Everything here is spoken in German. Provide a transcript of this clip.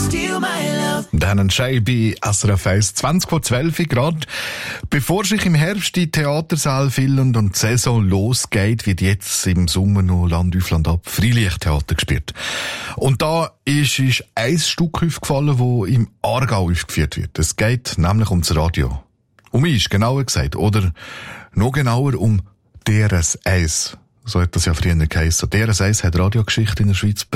Dan Shay bei SRF 1, 20 vor 12 Grad. Bevor sich im Herbst die Theatersaal füllen und die Saison losgeht, wird jetzt im Sommer noch Land auf Land ab Freilichttheater gespielt. Und da ist ein Stück aufgefallen, das im Aargau aufgeführt wird. Es geht nämlich ums Radio. Um mich, genauer gesagt. Oder noch genauer um DRS 1. So hat das ja früher geheißen. DRS 1 hat Radiogeschichte in der Schweiz